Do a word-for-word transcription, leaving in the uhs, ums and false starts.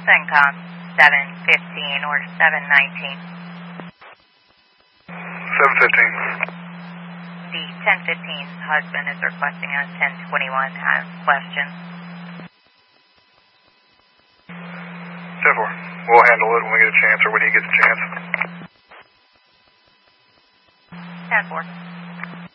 CENTCOM seven fifteen or seven nineteen. seven fifteen. The ten fifteen husband is requesting a ten twenty-one has questions. ten four. We'll handle it when we get a chance or when he gets a chance. ten four.